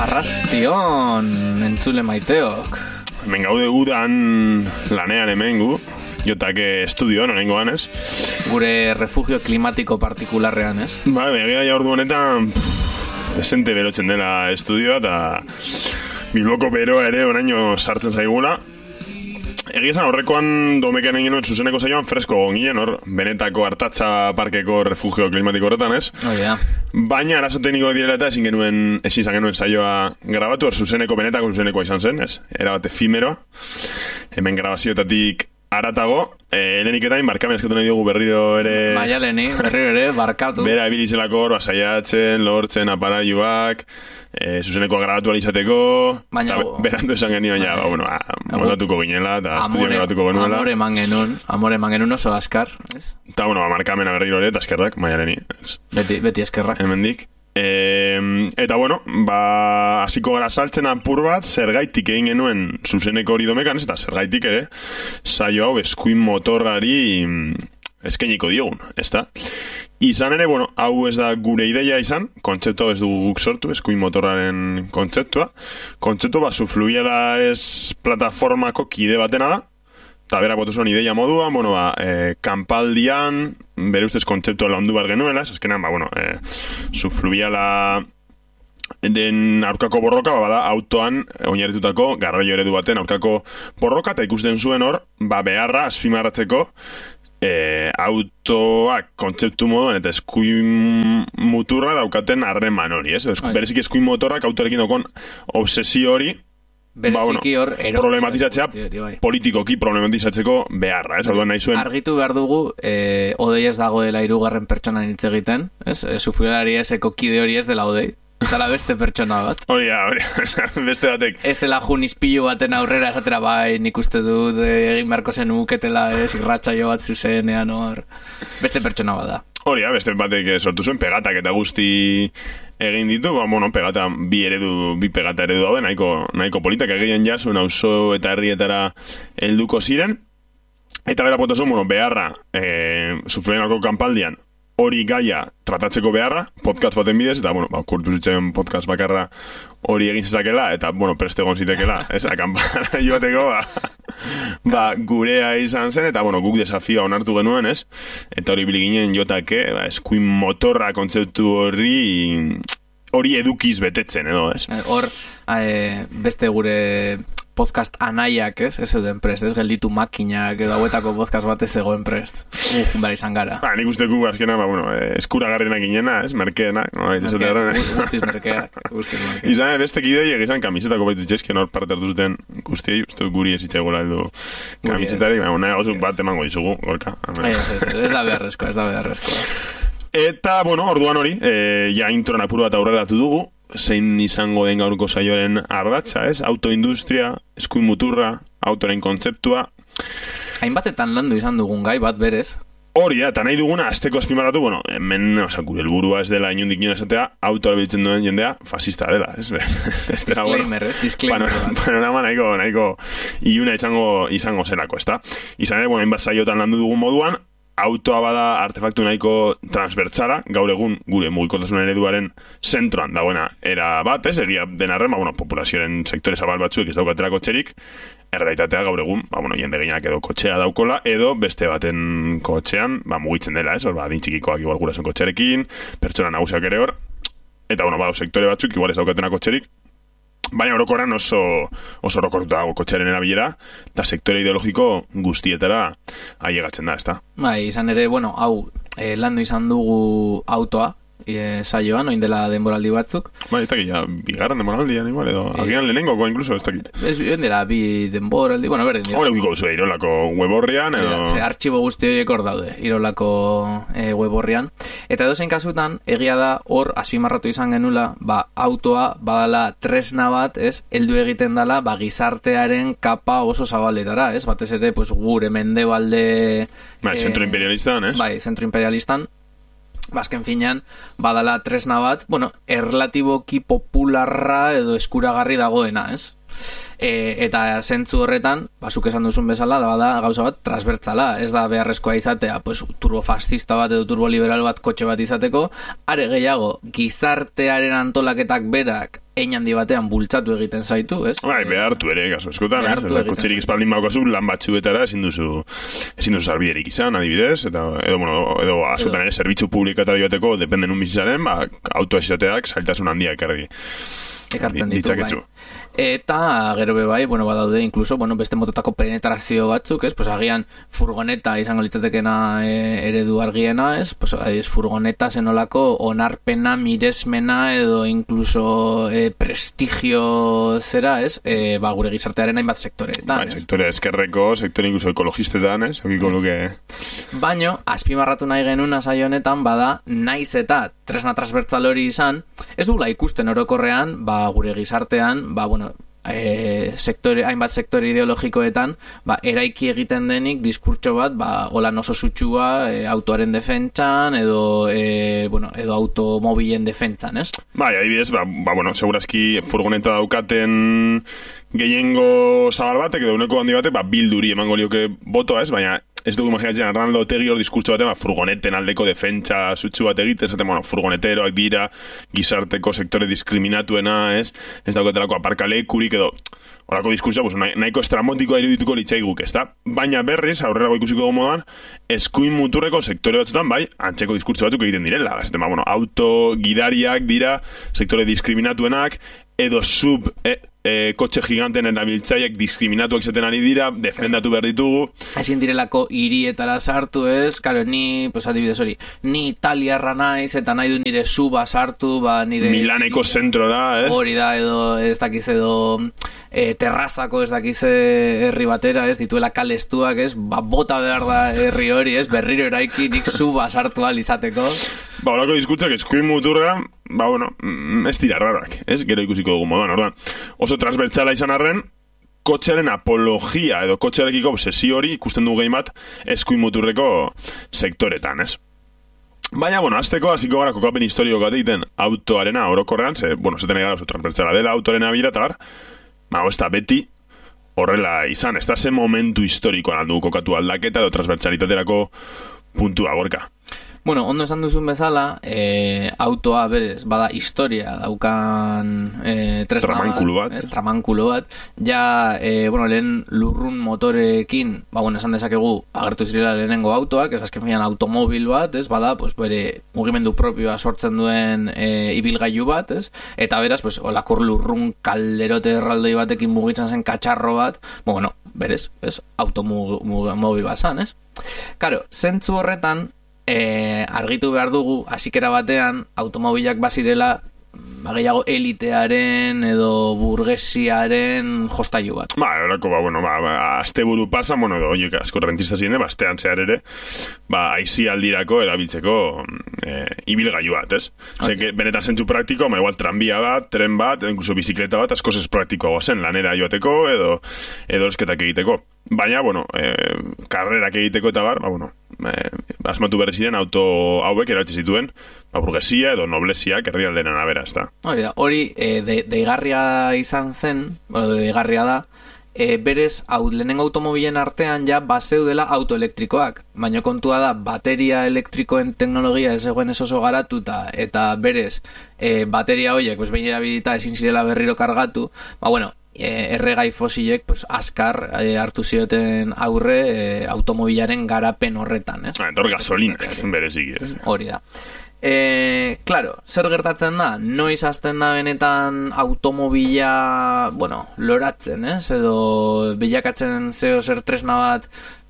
Arrastion, entzule maiteok. Hemen gaude udan lanean hemen gu, jotake estudioan, honengoan, ez? Gure refugio klimatiko partikularrean, ez? Ba, begia ja ordu honetan desente berotzen dela estudioa, eta Bilboko beroa ere oraino sartzen zaigula. Egia esan horrekoan domekean egin nuen zuzeneko saioan fresko ginen hor, Benetako Artatza Parkeko refugio klimatiko horretan, ez? Oh, yeah. Baina arazo tekniko direla eta ezin izan genuen saioa grabatu, hor Benetako zuzenekoa izan zen, ez? Erabat efimero, hemen grabazioetatik aratago, lehenik eta barkamen eskatu nahi dugu berriro ere... Maialeni, berriro ere, barkatu. Bera ebilizelako hor, basaiatzen, lortzen, aparaiuak, zuzenekoa grabatu alizateko, eta berandu esan genioen ja, moldatuko ginela, eta estudioan grabatuko genuela. Amore eman genuen oso askar, ez? Eta, markamena berriro ere, eta eskerrak, Maialeni. Beti eskerrak. Hemendik. Eta hasiko gara saltzen apur bat zergaitik egin genuen zuzeneko hori domekan, ez? Eta zergaitik ere saio hau eskuin motorrari eskainiko diogun, ezta? Izan ere, hau ez da gure ideia izan, kontzeptu hau ez dugu guk sortu, eskuin motorraren kontzeptua. Kontzeptu Zufluviala ez plataformako kide batena da, eta berak botu zuen ideia moduan, kanpaldian, bere ustez kontzeptua laundu bar genuela, azkenan, Zufluviala den aurkako borroka, bada autoan oinarritutako garraio eredu baten aurkako borroka, eta ikusten zuen hor, beharra azpimarratzeko autoak kontzeptu moduan eta eskuin muturra daukaten harreman hori, ez? Berezik eskuin motorrak autorekin daukon obsesio hori, problematizatzea politikoki problematizatzeko beharra, ez? Orduan nahi zuen... Argitu behar dugu, Odei ez dagoela 3. pertsonan hitz egiten, ez? Zufluvialari eseko kide hori ez dela Odei. Zala beste pertsona bat. Hori, beste batek. Ezela junizpilu baten aurrera esatera nik uste dut egin beharko zen uketela, irratsaio bat zuzenean hor. Beste pertsona bat da. Hori, beste batek sortu zuen pegatak eta guzti egin ditu, pegata, bi pegata eredu daude, nahiko politak egin jasun auzo eta herrietara helduko ziren. Eta bera potazun, beharra, Zufluvialako kanpaldian, hori gaia tratatzeko beharra, podcast baten bidez, eta, kurtu zitzen podcast bakarra hori egin zezakela, eta, preste egon zitekela, ez, akanpara joateko, gurea izan zen, eta, guk desafioa onartu genuen, ez, eta hori biliginen jotake, eskuin motorra kontzeptu hori edukiz betetzen, edo, ez. Hor, beste gure... podcast anaiak, ez zeuden prest, ez gelditu makinak edo hauetako podcast bat ez zegoen prest. Bera izan gara. Nik usteko azkena, eskuragarrienak inena, ez, merkeenak. Guztiz merkeak. Izan, beste kidei egizan kamisetako baitu txezken hor parte hartu zuten guztiei, uste guri ez itxegola heldu kamisetarik, nahi gozuk bat emango dizugu, gorka. Ez da beharrezkoa. Eta, orduan hori, ja introan apuru bat aurreratu dugu, zein izango den gaurko saioaren ardatza, ez? Autoindustria, eskuin muturra, autoren kontzeptua. Hainbatetan landu izan dugun gai bat berez. Hori da, eta nahi duguna, azteko azpimarratu, hemen, gure helburua ez dela inundik nion esatea, autoa biltzen duen jendea, fascista dela, ez? Disclaimer, ez? Disclaimer. Panorama nahiko iluna izango zelako, ez da? Izan ere, hainbat saiotan landu dugun moduan, autoa bada artefaktu nahiko transbertsala, gaur egun gure mugikortasun ereduaren zentroan dagoena era bat, ez? Egia den arren, populazioaren sektore zabal batzuek ez daukatela kotxerik, errealitatea gaur egun, jende gehienak edo kotxea daukola, edo beste baten kotxean, mugitzen dela, ez? Adin txikikoak igual gurasoen kotxerekin, pertsona nagusiak ere hor, eta, sektore batzuk igual ez daukatena kotxerik, baina orokorran oso orokortuta dago kotxearen erabilera, eta sektore ideologiko guztietara ailegatzen da, ezta? Izan ere, hau, landu izan dugu autoa, saioan, oin dela denboraldi batzuk. Ez dakit, bigarren denboraldian igual, edo agian lehenengoko incluso, ez dakit. Ez dela, bi denboraldi, berdin dira. Hore ukiko duzu, Irolako weborrian, edo... Artxibo guzti horiek hor daude, Irolako weborrian. Eta edozein kasutan, egia da, hor, azpimarratu izan genula, autoa, badala tresna bat, ez, heldu egiten dala, gizartearen kapa oso zabaletara, ez, batez ere, gure mendebalde... Zentro imperialistan, ez? Zentro imperialistan. Bazken finean, badala tresna bat, erlatiboki popularra edo eskuragarri dagoena, ez? Eta zentzu horretan, zuk esan duzun bezala, da gauza bat transbertzala, ez da beharrezkoa izatea, turbofascista bat edo turboliberal bat kotxe bat izateko, are gehiago, gizartearen antolaketak berak hein handi batean bultzatu egiten zaitu, ez? Bai, behartu ere, kasu eskotan, kotxerik espaldin baukazu, lan batzuetara ezin duzu sarbiderik izan, adibidez, edo askotan ere zerbitzu publikatara joateko, dependen un bizitzaren, autoa esateak zailtasun handia ekartzen ditu, bai. Eta gero bai, badaude incluso, beste mototako penetrazio batzuk, ez? Pues agian furgoneta izango litzatekena eredu argiena, ez? Pues furgoneta zenolako onarpena, miresmena edo incluso prestigio zera, ez? Gure gizartearen hainbat sektoreetan, bai, sektore eskerreko, sektore incluso ekologistetan, ez? Baino, azpimarratu nahi genuen saio honetan bada, naiz eta tresna transbertsal hori izan, ez dugula ikusten orokorrean, gure gizartean, hainbat sektore ideologikoetan eraiki egiten denik diskurtso bat holan oso sutsua autoaren defentsan edo automobilen defentsan, ez? Bai, adibidez, segurazki furgoneta daukaten gehiengo zabal batek edo uneko handi batek bilduri emango lioke botoa, ez? Baina ez dugu imaginatzen Arnaldo Otegi hor diskurtso batean furgoneten aldeko defentsa sutsu bat egiten, esaten, furgoneteroak dira gizarteko sektore diskriminatuena, ez dauketelako aparkalekurik edo horako diskurtsoa, nahiko estramotikoa irudituko litzaiguk, ez da? Baina berriz, aurrerago ikusiko gomodan, eskuin muturreko sektore batzutan, antzeko diskurtso batzuk egiten direla, esaten, auto gidariak dira sektore diskriminatuenak, edo kotxe giganten erabiltzaileak diskriminatuak izaten ari dira, defendatu behar ditugu. Ezin direlako hirietara sartu, ez? Karo, adibidez hori, ni italiarra naiz, eta nahi du nire suba sartu, nire... Milaneko zentrora, Hori da, edo, ez dakiz, edo terrazako, ez dakiz herri batera, ez? Dituela kalestuak, ez? Bota behar da herri hori, ez? Berriro eraiki nik suba sartu alizateko. Horako diskurtsak eskuin muturra, ez dira rarak, ez? Gero ikusiko dugu moduan, ordan. Oso transbertsala izan arren, kotxearen apologia edo kotxearekiko obsesio hori ikusten dugu gehi bat eskuin muturreko sektoretan, ez? Baina, azteko hasiko gara kokapen historiko bat egiten autoarena orokorrean, zaten egara oso transbertsala dela autoarena bira, eta ez da beti horrela izan, ez da ze momentu historikoan aldu kokatu aldaketa edo transbertsalitaterako puntua gorka. Ondo esan duzun bezala, autoa berez, bada historia daukan tramankulu bat, ja, lehen lurrun motorekin, esan dezakegu, agertu zirela lehenengo autoak, ez azken finan automobil bat, ez, bada, bere mugimendu propioa sortzen duen ibilgailu bat, ez, eta beraz, olakor lurrun kalderote erraldoi batekin mugitzen zen katxarro bat, berez, ez, automobil bat zan, ez. Karo, zentzu horretan, argitu behar dugu, hasikera batean, automobilak bazirela gehiago elitearen edo burgesiaren jostailu bat. Horako, azte buru pasa, edo, oiek asko rentista ziren, astean zehar ere, aizi aldirako erabiltzeko ibilgailu bat, ez? Benetan zentzu praktiko, igual tranbia bat, tren bat, incluso bizikleta bat, asko ez praktikoa zen, lanera joateko edo esketak egiteko. Baina, karrerak egiteko eta asmatu berri ziren auto hauek erabiltzen zituen, burgesia edo noblesiak herrialdeen arabera, ez da. Hori, deigarria izan zen, deigarria da, berez, lehenengo automobilen artean ja bazeudela autoelektrikoak, baina kontua da, bateria elektrikoen teknologia ez egoen oso garatuta, eta berez, bateria horiek, behin erabilita ezin zirela berriro kargatu, erregai fosilek azkar hartu zioten aurre automobilaren garapen horretan, ez? Entor gasolinak berezik, ez? Hori da. Claro, zer gertatzen da? Noiz hasten da benetan automobila, loratzen, ez? Edo bilakatzen zeo zer tresna bat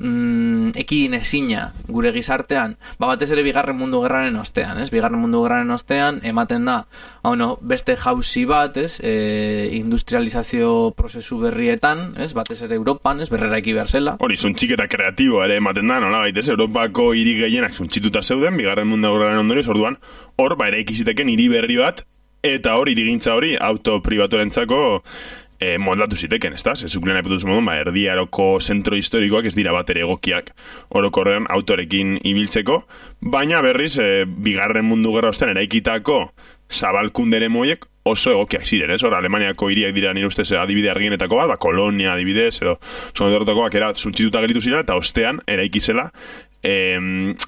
ekidin ezina gure gizartean, batez ere bigarren mundu gerraren ostean, ez? Bigarren mundu gerraren ostean ematen da, beste jauzi bat, ez? Industrializazio prozesu berrietan, ez? Batez ere Europan, ez? Berreraiki behar zela. Hori, zuntxiketa kreatiboa ere ematen da, nola gaitez, Europako hiri gehienak zuntxituta zeuden, bigarren mundu gerraren ondorioz, orduan, hor, eraikiziteken hiri berri bat, eta hor, hirigintza hori, auto pribaturentzako moldatu ziteken, ez da? Zezuklen haipatuz modun, erdiaroko zentro historikoak ez dira bat ere egokiak orokorrean autorekin ibiltzeko, baina berriz, bigarren mundu gerra ostean eraikitako zabalkundere moiek oso egokiak ziren, ez? Hor, Alemaniako hiriak dira nire ustez adibide argienetako bat, Kolonia adibidez, edo zonedortakoak zuntxituta geritu ziren, eta ostean eraikizela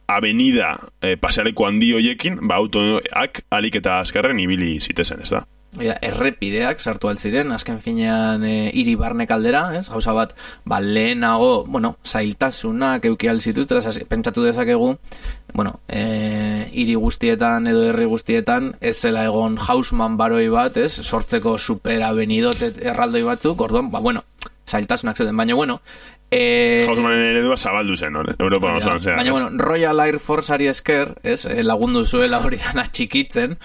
avenida pasealeko handi hoiekin, autoak alik eta azkarren ibili zitezen, ez da? errepideak sartu altziren, azken finean hiri barnek aldera, ez? Gauza bat, lehenago, zailtasunak euki alzituztera, pentsatu dezakegu, hiri guztietan edo herri guztietan, ez zela egon Haussmann baroi bat, ez? Sortzeko superabenidot erraldoi batzuk, orduan, zailtasunak zeuden, baina, Haussmannen eredua zabaldu zen, Europa osoan zehar. Baina, Royal Air Forceari esker, lagundu zuela hori dana txikitzen,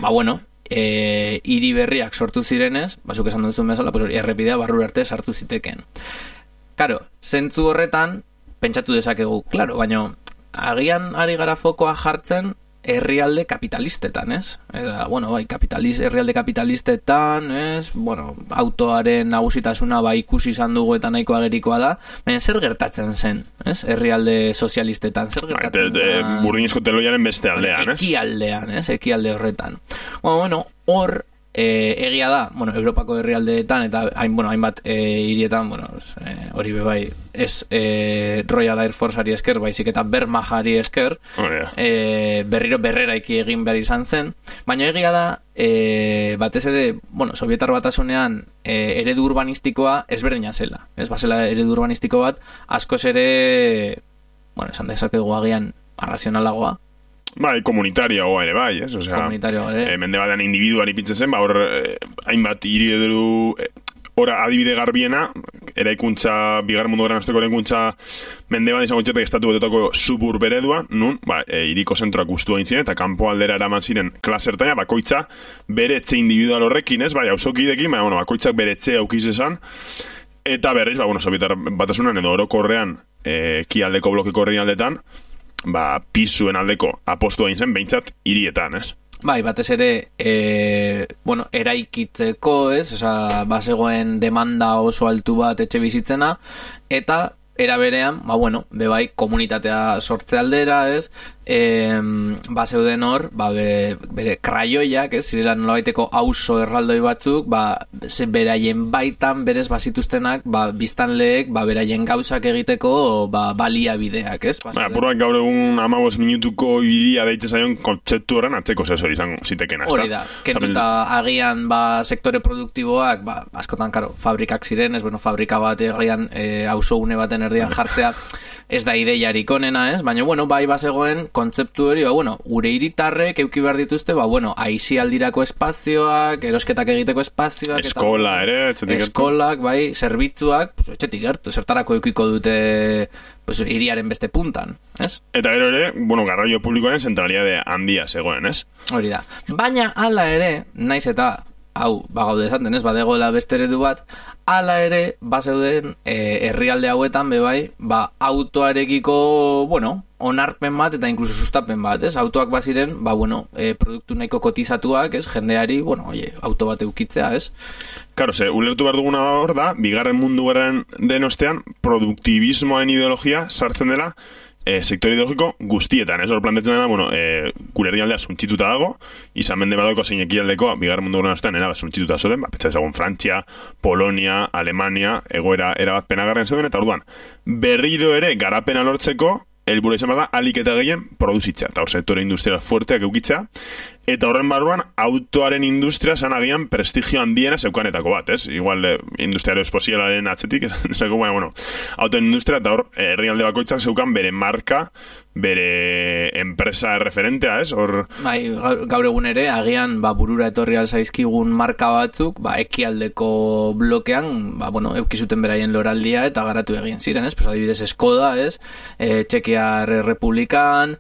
hiri berriak sortu zirenez, zuk esan duzun bezala, errepidea barru arte sartu ziteken. Karo, zentzu horretan, pentsatu dezakegu, klaro, baina agian ari gara fokoa jartzen herrialde kapitalistetan, ez? Herrialde kapitalistetan, ez? Autoaren nagusitasuna ikusi izan dugu eta nahiko agerikoa da, baina zer gertatzen zen, ez? Herrialde sozialistetan, zer gertatzen zen? Burdinezko teloiaren beste aldean, ez? Ekialdean, ez? Ekialde horretan. Hor, egia da, Europako herrialdeetan eta hainbat hirietan, hori bebai, ez Royal Air Forceari esker, baizik eta Wehrmachtari esker, berriro berreraiki egin behar izan zen, baina egia da, batez ere, Sovietar Batasunean eredu urbanistikoa ezberdina zela, ez bazela eredu urbanistiko bat, askoz ere, esan dezakegu agian arrazionalagoa, komunitariagoa ere bai, ez? Mende batean individuari pintzen zen, hor hainbat hiri edo ora adibide garbiena, eraikuntza, bigarren mundu gerran azteko eraikuntza mende bat izango txetek estatu betetako suburb eredua, nun, hiriko zentroak guztu hain ziren, eta kanpo aldera eraman ziren klasertaina, bakoitza bere etxe individual horrekin, ez? Hausokidekin, bakoitzak bere etxe aukiz esan, eta berriz, Sovietar Batasunan edo orokorrean ekialdeko blokeko herri aldetan, pisuen aldeko apostu egin zen, behintzat hirietan, ez? Batez ere, eraikitzeko, ez? Bazegoen demanda oso altu bat etxe bizitzena, eta era berean, komunitatea sortze aldera, ez? Zeuden hor, bere kraioiak, ez? Zirela nolabaiteko auzo erraldoi batzuk, beraien baitan, berez bazituztenak, biztanleek, beraien gauzak egiteko, baliabideak, ez? Apurbak gaur egun 15 minutuko idia deite zaion kontzeptu horren atzeko zesori izango ziteken, ez da? Hori da, kenduta agian, sektore produktiboak, askotan, fabrikak ziren, ez? Fabrika bat agian auzo une baten erdian jartzea, ez da ideiarik onena, ez? Baina, bai bazegoen kontzeptu hori, gure hiritarrek euki behar dituzte, aisialdirako espazioak, erosketak egiteko espazioak, eskola ere, etxetik gertu. Eskolak, zerbitzuak, etxetik gertu, zertarako eukiko dute hiriaren beste puntan, ez? Eta gero ere, garraio publikoaren zentralidade handia zegoen, ez? Hori da. Baina, hala ere, naiz eta hau, gaude esaten, ez, badegoela beste eredu bat, hala ere, zeuden herrialde hauetan, autoarekiko, onarpen bat, eta inkluso sustapen bat, ez, autoak baziren, produktu nahiko kotizatuak, ez, jendeari, auto bat eukitzea, ez. Karo, ulertu behar duguna hor da, bigarren mundu gerraren den ostean, produktibismoaren ideologia sartzen dela, sektore ideologiko guztietan, ez? Hor plantetzen dena, gure herrialdea suntxituta dago, izan mende badauko zein ekialdekoa, bigarren mundu gerran ostean, suntxituta zoden, petsa ezagun Frantzia, Polonia, Alemania, egoera erabat penagarren zeuden, eta orduan, berriro ere garapena lortzeko, helburua izan da alik eta gehien produzitza, eta hor sektore industrial fuerteak eukitzea, eta horren barruan autoaren industria zan agian prestigio handiena zeukanetako bat, ez? Igual industriario espozialaren atzetik, autoen industria, eta hor herrialde bakoitzak zeukan bere marka, bere enpresa referentea, ez? Gaur egun ere, agian burura etorri alzaizkigun marka batzuk, ekialdeko blokean, eukizuten beraien loraldia eta garatu egin ziren, ez? Adibidez Skoda, ez? Txekiar Republikan,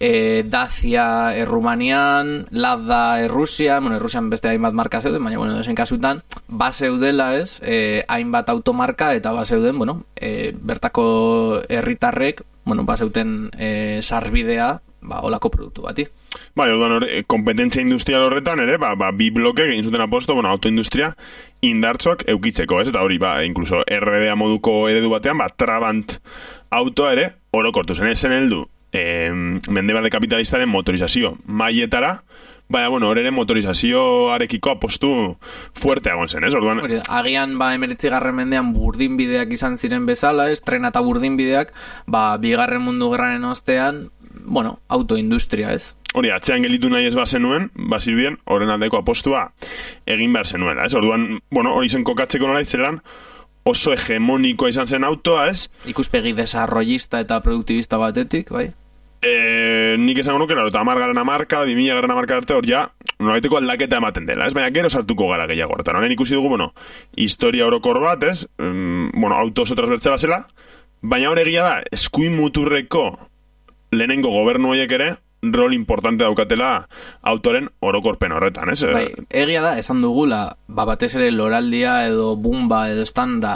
Dacia Rumanian, Lada Rusian, Rusian beste hainbat marka zeuden, baina, dozen kasutan, zeudela, ez, hainbat automarka, eta zeuden, bertako herritarrek, zeuten sarbidea, olako produktu bati. Orduan, kompetentzia industrial horretan ere, bi bloke egin zuten aposto, autoindustria indartzoak eukitzeko, ez? Eta hori, incluso RDA moduko eredu batean, Trabant autoa ere, orokortu zen, esen heldu, mendebade kapitalistaren motorizazio mailetara, baina, hor ere motorizazioarekiko apostu fuerteagon zen, ez? Orduan, agian, 19. mendean burdinbideak izan ziren bezala, ez? Trena eta burdinbideak, bigarren mundu gerraren ostean, autoindustria, ez? hori, atzean gelitu nahi ez bazenuen, bazirudien, horren aldeko apostua egin behar zenuela, ez? Orduan, bueno, hori zen kokatzeko nola itzelan, oso hegemonikoa izan zen autoa, ez? Ikuspegi desarrollista eta produktibista batetik, bai? Nik esango nuke, eta 10 marka, 2000 marka arte hor ja, nolabaiteko aldaketa ematen dela, ez? Baina gero sartuko gara gehiago hortan. Honen ikusi dugu, bueno, historia orokor bat, ez? Bueno, auto oso transbertzela zela, baina hor egia da, eskuin muturreko lehenengo gobernu horiek ere, rol importante daukatela autoren orokorpen horretan, ez? Bai, egia da, esan dugula, batez ere loraldia edo bumba edo standa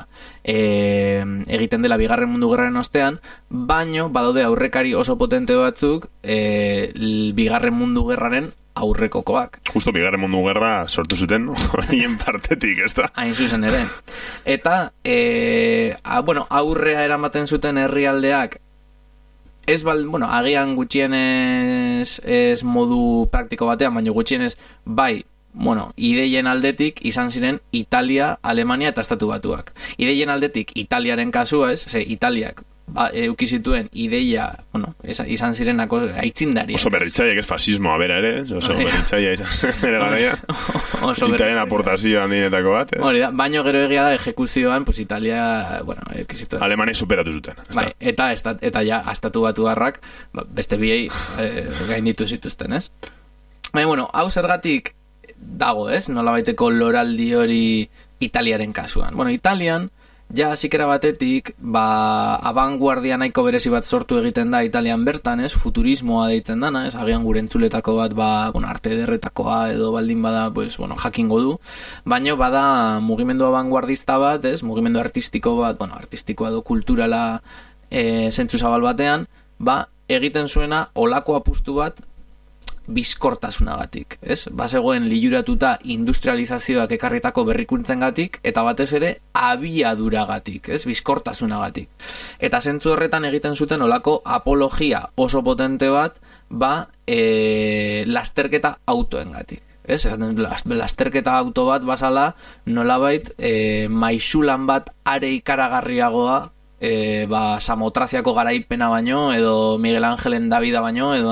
egiten dela Bigarren Mundu Gerraren ostean, baino badaude aurrekari oso potente batzuk Bigarren Mundu Gerraren aurrekokoak. Justo Bigarren Mundu Gerra sortu zuten, hien partetik, ez da? Hain zuzen ere. Eta, bueno, aurrea eramaten zuten herrialdeak ez bueno, agian gutxienez ez modu praktiko batean, baina gutxienez bai, bueno, ideien aldetik izan ziren Italia, Alemania eta Estatu Batuak. Ideien aldetik Italiaren kasua, ez? Italiak euki zituen ideia, bueno, izan zirenako aitzindariak. Oso berritzaileak ez fasismoa bera ere, oso berritzaileak izan ere garaia. Italian aportazio handinetako bat. Hori da, baino gero egia da ejekuzioan, pues Italia, bueno, euki zituen. Alemania superatu zuten. Bai, eta ja, Estatu Batuarrak beste biei gainditu zituzten, ez? Baina, bueno, hau zergatik dago, ez? Nolabaiteko loraldi hori Italiaren kasuan. Bueno, Italian ja zikera batetik, abanguardia nahiko berezi bat sortu egiten da Italian bertan, ez? Futurismoa deitzen dana, ez? Agian gure entzuletako bat, bueno, arte ederretakoa edo baldin bada, pues, bueno, jakingo du. Baina bada mugimendu abanguardista bat, ez? Mugimendu artistiko bat, bueno, artistikoa edo kulturala zentzu zabal batean, egiten zuena olako apustu bat bizkortasunagatik, ez? Bazegoen liluratuta industrializazioak ekarritako berrikuntzengatik eta batez ere abiaduragatik, ez? Bizkortasunagatik. Eta zentzu horretan egiten zuten olako apologia oso potente bat, lasterketa autoengatik. Ez? Lasterketa auto bat bazala nolabait maisulan bat are ikaragarriagoa Samotraziako garaipena baino edo Miguel Angelen Davida baino edo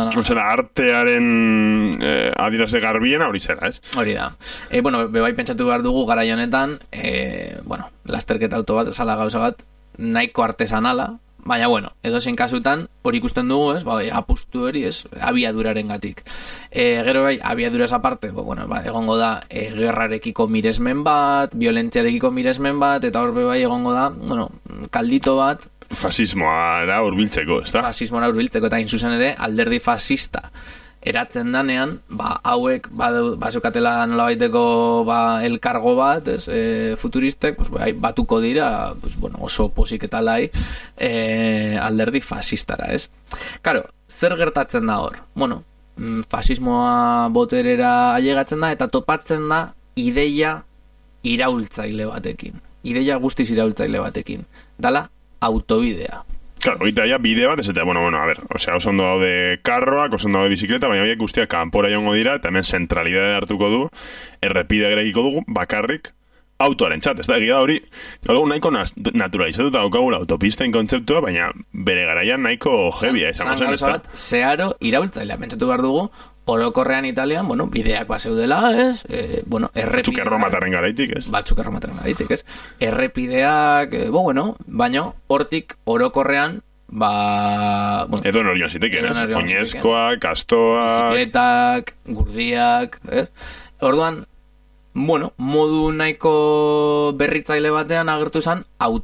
artearen adierazle garbiena hori zera, ez? Hori da. Bueno, bebai pentsatu behar dugu garai honetan, bueno, lasterketa auto bat esala gauza bat nahiko artesanala, baina bueno, edozein kasutan hori ikusten dugu, ez? Apustu hori, ez? Abiaduraren gatik. Gero bai, abiaduraz aparte, bueno, egongo da gerrarekiko miresmen bat, violentziarekiko miresmen bat, eta hor bai egongo da, bueno, kaldito bat fasismoara hurbiltzeko, ez da? Fasismoara hurbiltzeko, eta inzuzen ere alderdi fascista eratzen danean, hauek bazukatela nolabaiteko elkargo bat, ez, futuristek, pues, batuko dira, pues, bueno, oso posik eta lai alderdi fascistara, ez? Karo, zer gertatzen da hor? Bueno, fasismoa boterera ailegatzen da eta topatzen da ideia iraultzaile batekin. Ideia guztiz iraultzaile batekin. Dala, autobidea. Claro, oita ja bide bat, ez eta, bueno, a ver, osea, oso ondo daude karroak, oso ondo daude bizikleta, baina horiek guztiak kanpora joango dira, eta hemen zentralidade hartuko du, errepide gerekiko dugu, bakarrik, autoaren txat, ez da, egia da hori, nahiko naturalizatuta daukagula autopisten kontzeptua, baina bere garaian nahiko jebia izango zen, ez da? Zeharo iraultzailea, pentsatu behar dugu, orokorrean Italian, bueno, bideak baseudela, ez? Bueno, errepideak... Batzuk erromataren garaitik, ez? Errepideak, bueno, baina hortik orokorrean, bueno... Edo norion ziteken, ez? Oinezkoak, kastoak... Bizikletak, gurdiak, ez? Orduan, bueno, modu nahiko berritzaile batean agertu zen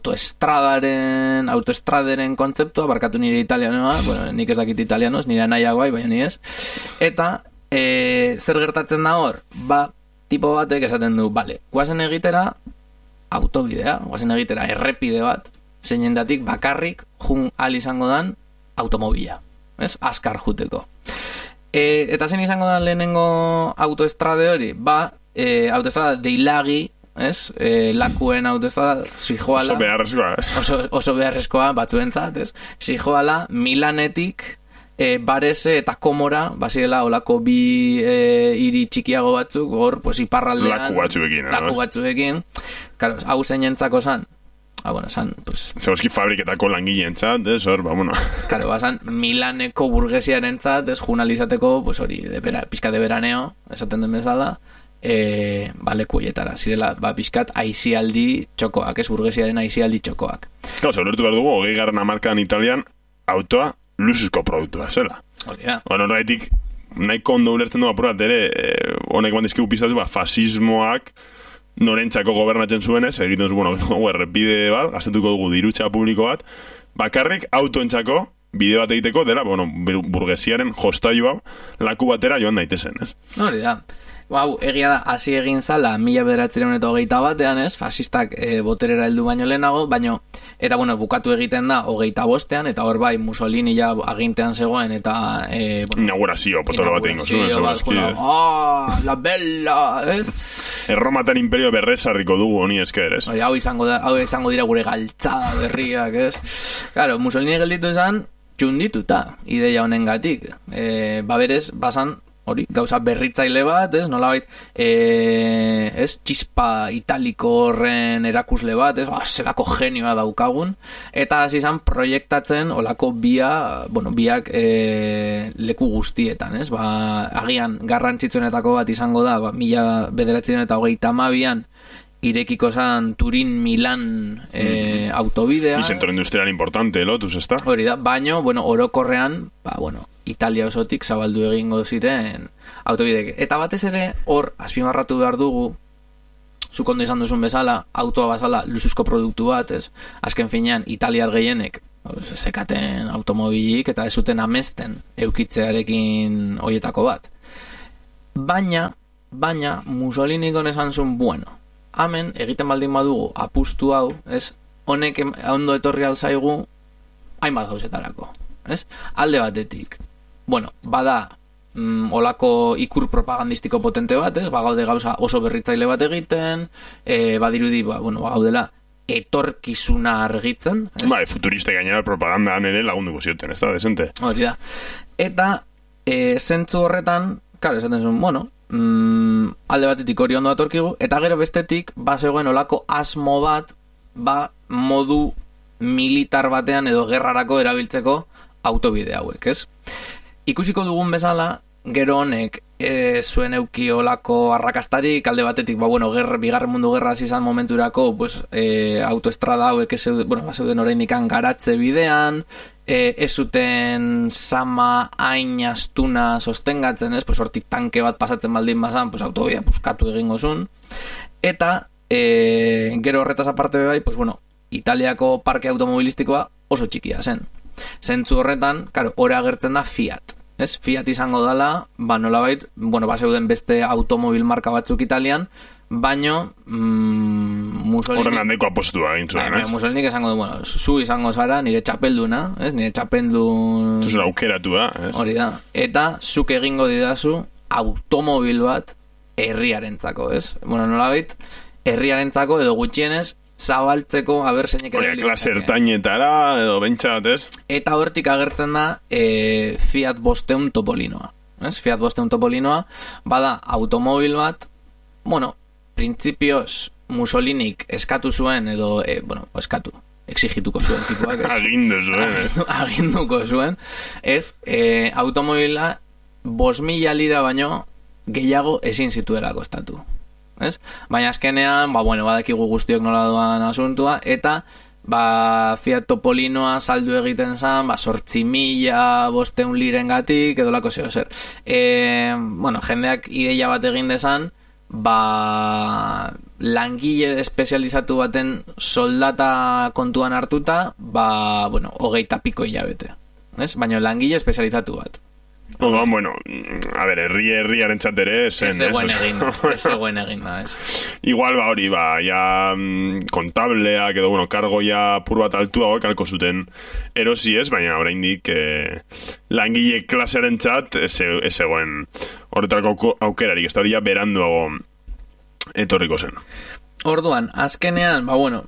autoestraderen kontzeptua, barkatu nire italianoa, bueno, nik ez dakit italianoz, nire nahiagoa, baina ni ez. Eta, zer gertatzen da hor? Tipo batek esaten du, bale, guazen egitera autobidea, guazen egitera errepide bat, zeinendatik bakarrik jun al izango dan automobila, ez? Azkar juteko. Eta zein izango da lehenengo autoestrade hori? Autoestrada deilagi, ez? Lakuen autoestrada zijoala... Oso beharrezkoa, batzuentzat, ez? Zijoala Milanetik Barese eta Komora, bazirela olako bi hiri txikiago batzuk, hor, pues, iparraldean... Laku batzuekin. Claro, hau zeinentzako zan? bueno, esan, pues... Zegoski fabriketako langileentzat, hor, bueno... Claro, esan, Milaneko burgesiarentzat, jurnalizateko, pues hori, pizka de veraneo, esaten den bezala, lekuietara, zirela, pizkat aizialdi txokoak, burgesiaren aizialdi txokoak. Claro, zaulertu behar dugu, 20. hamarkadan Italian, autoa luxuzko produktua zela. Hori da. Horregatik, nahiko ondo ulertzen du apurat ere, honek bandizkigu pizatu, fasismoak norentzako gobernatzen zuenez, egiten zu, errepide bat, gaztetuko dugu dirutxa publiko bat, bakarrik autoentzako bide bat egiteko dela, burgesiaren jostailu hau laku batera joan daitezen, ez? Hori da. Hau, egia da, hasi egin zala 1921 fasistak boterera heldu baino lehenago, eta bukatu egiten da 25ean, eta hor bai Mussolini ja agintean zegoen, eta... inaugurazio, potolo bat egingo zuen. La bella, ez? Erromatan imperio berrezarriko dugu honi esker, ez? Hau izango dira gure galtzada berriak, ez? Claro, Mussolini gelditu esan, txundituta, ideia honengatik. Berez, basan, hori, gauza berritzaile bat, ez, nolabait, txispa italiko horren erakusle bat, ez, zelako genioa daukagun, eta hasi izan proiektatzen olako biak leku guztietan, ez, agian garrantzitsuenetako bat izango da, 1932an irekiko zan Turin-Milan autobidea. Y centro industrial importante, lotuz, ezta? Hori da, baino, orokorrean, Italia osotik zabaldu egingo ziren autobidek. Eta batez ere, hor, azpimarratu behar dugu, zuk ondo izan duzun bezala, autoa bazala luxuzko produktu bat, ez? Azken finean, italiar gehienek sekaten automobilik eta ez zuten amesten eukitzearekin hoietako bat. Baina, Mussolini esan zuen, hemen egiten baldin badugu apustu hau, ez? Honek ondo etorri alzaigu hainbat gauzetarako, ez? Alde batetik, bada olako ikur propagandistiko potente bat, ez? Bagaude gauza oso berritzaile bat egiten, badirudi, bagaudela etorkizuna argitzen, ez? Futuriste gainera propagandan ere lagunduko zioten, ez da, desente? Hori da. Eta, zentzu horretan, klar, esaten zuen, alde batetik hori ondo atorkigu, eta gero bestetik, zegoen olako asmo bat, modu militar batean edo gerrarako erabiltzeko autobide hauek, ez? Ikusiko dugun bezala, gero honek zuen euki olako arrakastarik, alde batetik, bigarren mundu gerra izan momenturako, autoestrada hauek zeuden oraindik garatze bidean, ez zuten sama hain astuna sostengatzen, ez? Hortik tanke bat pasatzen baldin bazan, autobidea puskatu egingo zuen. Eta, gero horretaz aparte bai, Italiako parke automobilistikoa oso txikia zen. Zentzu horretan, hori agertzen da Fiat. Ez? Fiat izango dela, nolabait, zeuden beste automobil marka batzuk Italian, baino Mussolini... Horren handeko apostua egin zuen, ez? Mussolini esango du, zu izango zara, nire txapelduna, ez? Nire txapeldun... Zuzera aukeratua, ez? Hori da. Eta zuk egingo didazu automobil bat herriarentzako, ez? Nolabait, herriarentzako edo gutxienez zabaltzeko zeinek ere klase ertainetara edo bentsat, ez? Eta hortik agertzen da Fiat 500 Topolinoa, ez? Fiat 500 Topolinoa bada automobil bat, printzipioz Mussolinik eskatu zuen edo, exigituko zuen tipuak, aginduko zuen, ez? Automobila 5.000 lira baino gehiago ezin zituela kostatu. Ez? Baina azkenean, badakigu guztiok nola doan asuntua, eta Fiat Topolinoa saldu egiten zan, 8.500 lirengatik, edo lako zer. Jendeak ideia bat egin dezan, langile espezializatu baten soldata kontuan hartuta, 20 piko hilabete. Baina langile espezializatu bat. Herriaren txatere zen, ez zegoen egin da, ez? Igual, hori, kontableak edo, kargoia pur bat altua kalko zuten erosi ez, baina oraindik langile klasearen txat ez zegoen horretarako aukerarik, ez da hori ja beranduago etorriko zen. Orduan, azkenean,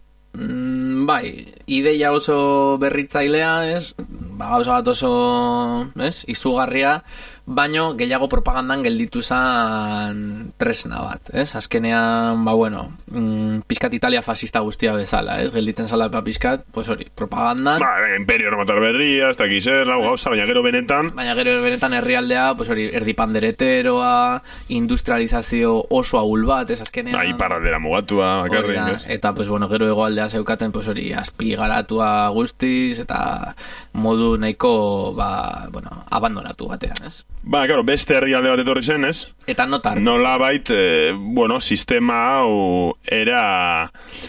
ideia oso berritzailea, ez? Gauza bat oso, ez? Izugarria, baino gehiago propagandan gelditu zan tresna bat, ez? Azkenean, pizkat Italia fascista guztia bezala, ez? Gelditzen zala pizkat, pues hori, propagandan. Imperio Romatar berria, ez dakiz, gauza, baina gero benetan herrialdea, pues hori, erdipandereteroa, industrializazio oso ahul bat, ez? Azkenean. Iparraldera mugatua, bakarrik, ez? Eta, pues gero hegoaldea zeukaten, pues hori, azpi garatua guztiz, eta modu nahiko, abandonatu batean, ez? Claro, beste herrialde bat etorri zen, ez? Eta notar. Nola bait, sistema hau era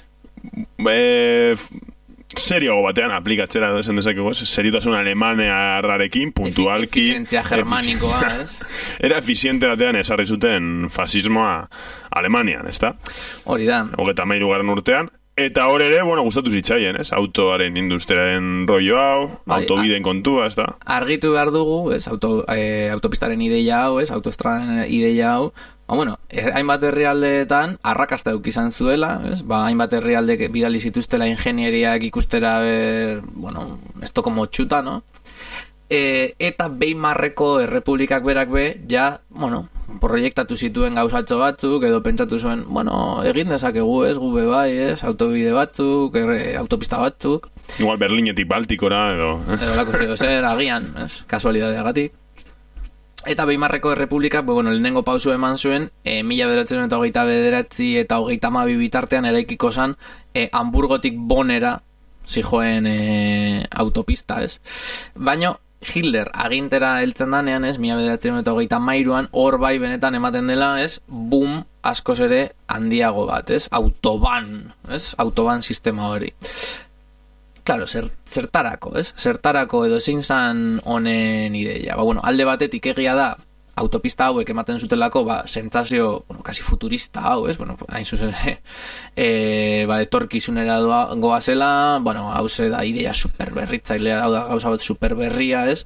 serioago batean aplikatzera esan dezakegu, ez? Seriotasun alemaniarrarekin, puntualki. Efizientzia germanikoa, ez? Era efiziente batean esarri zuten fasismoa Alemanian, ez da? Hori da. 33. urtean. Eta hor ere, gustatu zitzaien, ez? Autoaren industriaren rollo hau, autobideen kontua, ez da? Argitu behar dugu, ez? Autopistaren ideia hau, ez? Autoestradan ideia hau. Hainbat herrialdeetan arrakasta izan zuela, ez? Hainbat herrialde bidali zituztela ingenieriak ikustera, esto como txuta, no? Eta Weimarreko errepublikak berak proiektatu zituen gauzatxo batzuk, edo pentsatu zuen, egin dezakegu, ez, gube bai, ez, autobide batzuk, autopista batzuk. Igual Berlinetik Baltikora, edo. Edo lako zer, agian, ez, kasualidadeagatik. Eta Weimarreko errepublikak, lehenengo pausu eman zuen, 1929 eta 1932 bitartean eraikiko zan, Hamburgotik Bonera zijoen autopista, ez. Baina Hitler agintera heltzen danean, ez, 1933an, hor bai benetan ematen dela, ez, boom askoz ere handiago bat, ez, autoban sistema hori. Claro, zertarako, ez? Zertarako edo zein zan honen ideia. Alde batetik egia da, autopista hauek ematen zutelako, sentsazio, kasi futurista hau, ez? Hain zuzen, etorkizunera goazela, hauze da idea superberritzailea, hau da gauza bat superberria, ez?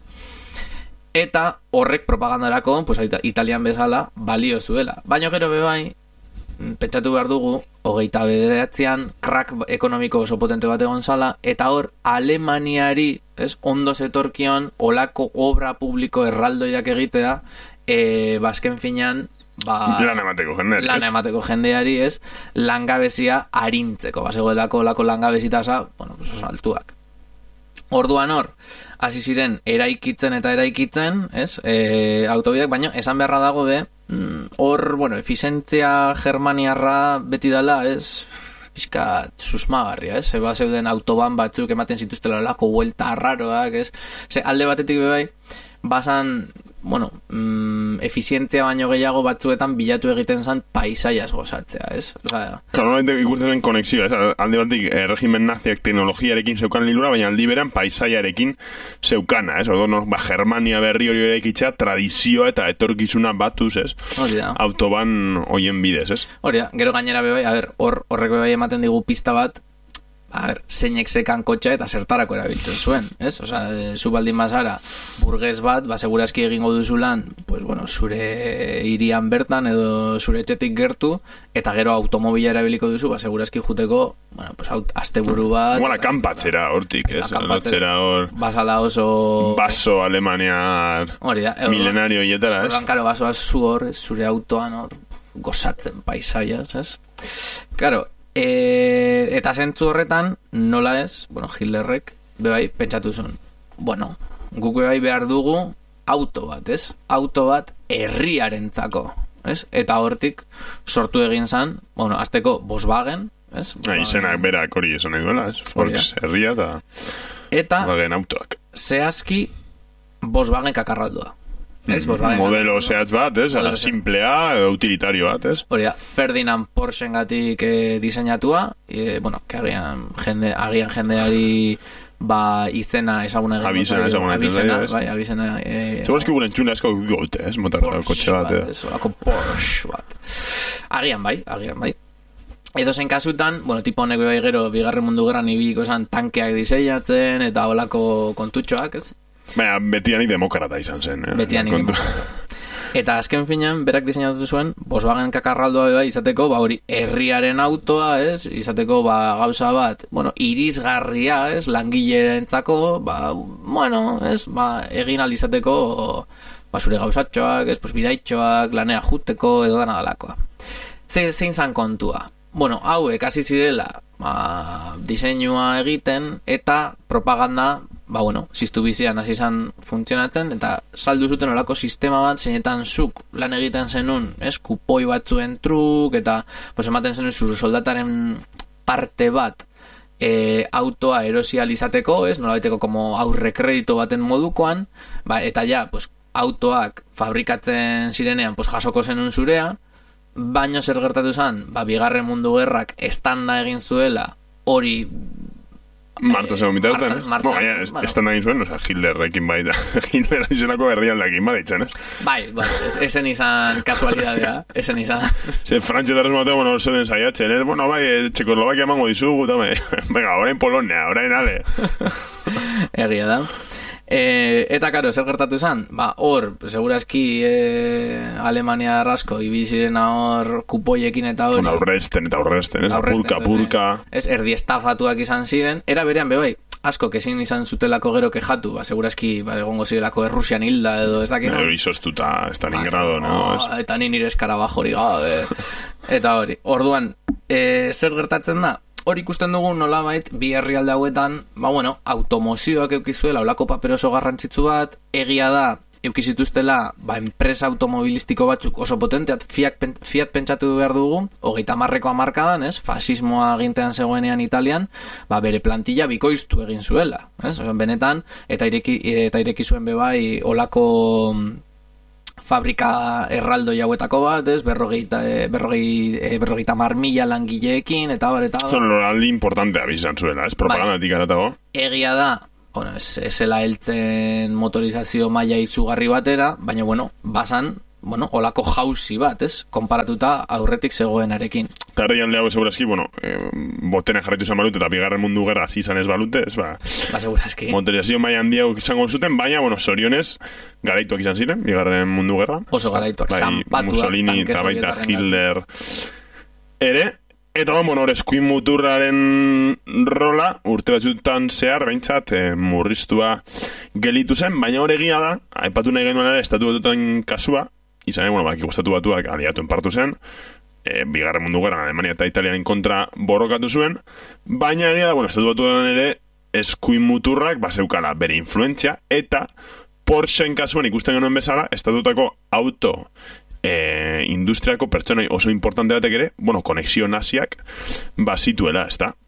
Eta horrek propagandarako, Italian bezala, balio zuela. Baina gero bebai, pentsatu behar dugu, 29an crack ekonomiko oso potente bat egon zala, eta hor Alemaniari, ez, ondo zetorkion olako obra publiko erraldoiak egitea, azken finean lan emateko jendeari, ez, langabezia arintzeko, zegoelako olako langabezitasa, oso altuak. Orduan hor, hasi ziren eraikitzen, ez, autobideak, baina esan beharra dago hor, efizientzia germaniarra beti dela, ez, pizkat susmagarria, ez, zeuden autoban batzuk ematen zituztela lako vuelta arraroak, ez, alde batetik bebai, basan, efizientzia baino gehiago batzuetan bilatu egiten zan paisaiaz gozatzea, ez? Normalmente ikusten zen konexioa, ez? Alde batik regimen naziak teknologiarekin zeukan lilura, baina aldi beran paisaiarekin zeukana, ez? Orduan, Germania berri hori eraikitzea tradizioa eta etorkizuna batuz, ez? Autoban hoien bidez, ez? Hori da, gero gainera bebai, horrek bebai ematen digu pista bat, zeinek zekan kotxa eta zertarako erabiltzen zuen, ez? Zu baldin bazara burges bat, segurazki egingo duzu lan, zure hirian bertan edo zure etxetik gertu, eta gero automobila erabiliko duzu, segurazki juteko, asteburu bat. Igual akanpatzera hortik, ez? Akanpatzera hor. Basala oso. Baso alemaniar. Hori da. Milenario hietara, ez? Karo, basoa zu hor, zure autoan hor, gozatzen paisaiaz, ez? Karo, eta zentzu horretan, nola ez, Hitlerrek, bebai, pentsatu zuen. Guk bebai behar dugu auto bat, ez? Auto bat herriarentzako, ez? Eta hortik sortu egin zan, azteko Volkswagen, ez? Izenak berak hori esan nahi duela, ez? Volks herria eta Volkswagen autoak. Zehazki Volkswagen kakarraldua. Modelo zehatz bat, ez? Simplea, utilitario bat, ez? Hori da, Ferdinand Porschen gatik diseinatua, agian jendeari izena ezaguna abizena, abizena. Segurezki guren txuna esko gote, ez? Motarra kotxe bat, Olako Porsche bat. Agian bai. Edo zen kasutan, tipo honek bai gero, bigarren mundu gerran ibiliko esan tankeak diseinatzen, eta olako kontutxoak, ez? Baina, betianik demokrata izan zen. Betianik demokrata. Eta azken finean, berak diseinatu zuen, Volkswagen kakarraldoa izateko, hori herriaren autoa, ez? Izateko, gauza bat, irisgarria, ez? Langilerentzako, ez? Egin alizateko zure gauzatxoak, pues bidaitxoak, lanea juteko edo dana dalakoa. Zein zan kontua? Bueno, hauek hasi zirela diseinua egiten eta propaganda, ziztu bizian hasi izan funtzionatzen, eta saldu zuten olako sistema bat, zeinetan zuk lan egiten zenun, kupoi batzuen truk, eta ematen zenun zure soldataren parte bat autoa erosializateko, nolabaiteko como aurre kredito baten modukoan, eta ja, autoak fabrikatzen zirenean jasoko zenun zurea, baino zer gertatu zen, Bigarren Mundu Gerrak estanda egin zuela, hori Marta zegoen bitartan, estanda egin zuen, Hitlerrekin baita, Hitler izenako herrialdeekin badaitzen, esen izan kasualidadea, esen izan. Frantxetarrez matea, zeuden saiatzen, Txekoslovakia emango dizugu, venga, orain Polonia, orain ale. Egia da. Eta karo, zer gertatu zen? Hor, segurazki Alemania arrasko ibizirena hor kupoiekin eta hori aurresten, purka erdi estafatuak izan ziren, era berean bebai asko kezin izan zutelako gero kejatu, segurazki egongo zirelako Errusian hilda edo ez dakit izostuta, Stalingrado eta nire eskarabajori gabe eta hori, orduan zer gertatzen da? Hor ikusten dugu nolabait bi herrialde hauetan, automozioak eukizuela, olako paper oso garrantzitsu bat, egia da, eukizituztela, enpresa automobilistiko batzuk oso potenteat, Fiat pentsatu behar dugu, 30ko hamarkadan, fasismoa gintean zegoenean Italian, bere plantilla bikoiztu egin zuela, benetan, eta ireki zuen bebai olako fabrika erraldoi hauetako bat, 50.000 langileekin, eta bar. Son loraldi importantea bizan zuela, propagandatik aratago. Egia da, esela heltzen motorizazio maila izugarri batera, baina, basan, olako jauzi bat, konparatuta aurretik zegoenarekin. Karri alde hau segurazki, botena jarraitu izan balute, eta Bigarren Mundu Gerra hasi izan ez balute, segurazki. Motorizazio maila handia izango zuten, baina, zorionez, garaituak izan ziren, Bigarren Mundu Gerra. Oso garaituak, zanpatuak. Mussolini eta baita Hitler ere, eta hor eskuin muturraren rola, urte batzutan zehar, behintzat, murriztua gelitu zen, baina hor egia da, aipatu nahi genuen ere, estatu batutan kasua, izan, estatu batuak aliatu enpartu zen, Bigarren Mundu Gerran Alemania eta Italianen kontra borrokatu zuen, baina egia da, estatu batuan ere eskuin muturrak bazeukala bere influentzia, eta Porscheen kasuan ikusten genuen bezala, estatutako auto industriako pertsonai oso importante batek ere, konexio naziak bazituela, ez da?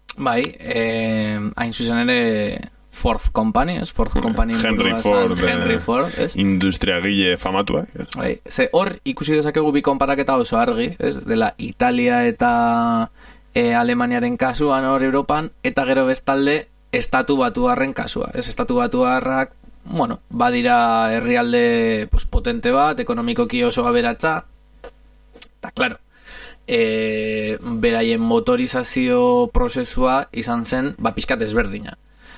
Hain zuzen ere Ford Company, Ford Company Henry Ford, industriagile famatua. Ze hor ikusi dezakegu bi konparaketa oso argi, dela Italia eta Alemaniaren kasuan hor Europan, eta gero bestalde estatu batuarren kasua. Estatu batuarrak, badira herrialde potente bat, ekonomikoki oso aberatsa, eta klaro, beraien motorizazio prozesua izan zen, pixkat ezberdina.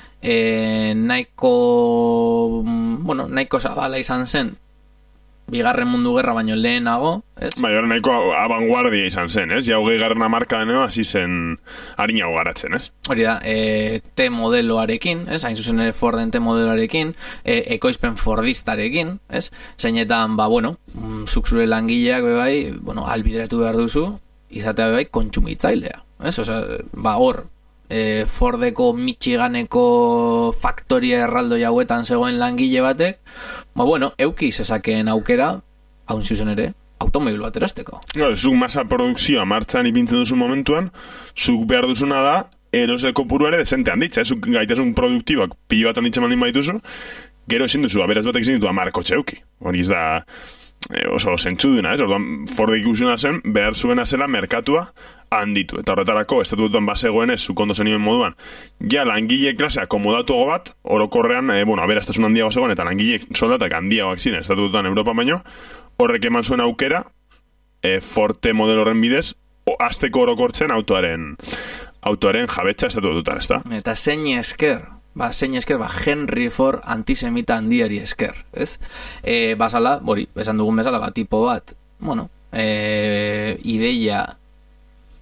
Nahiko zabala izan zen Bigarren Mundu Gerra baino lehenago, nahiko abanguardia izan zen, Ja 20. hamarkadan hasi zen harina garatzen, Hori da, T modeloarekin, hain zuzen ere Forden T modeloarekin, ekoizpen fordistarekin, zeinetan, zuk zure langileak bebai, albideratu behar duzu, izatea bebai kontsumitzailea, hor, Fordeko Michiganeko faktoria erraldoi hauetan zegoen langile batek, euki zezakeen aukera, haun zuzen ere, automobil bat erosteko. Zuk masa produkzioa martxan ipintzen duzu momentuan, zuk behar duzuna da, eroseko puru ere desente handitza, zuk gaitasun produktiboak pilo bat handitzen mandin baituzu, gero ezin duzu, beraz batek ezin ditu amarko txeuki. Hori da oso zentzuduna, orduan Fordek ikusuna zen, behar zuena zela merkatua handitu, eta horretarako estatutuan bazegoen ez, zukondo zenioen moduan, ja langile klasea komodatuago bat, orokorrean, aberastasun handiago zegoen, eta langile soldatak handiagoak ziren estatutuan Europa baino, horrek eman zuen aukera, Forte modelo horren bidez, azteko orokortzen autoaren jabetza estatututan, ez da? Eta zein esker, Henry Ford antisemita handiari esker, ez? Basala, esan dugun bezala, tipo bat, ideia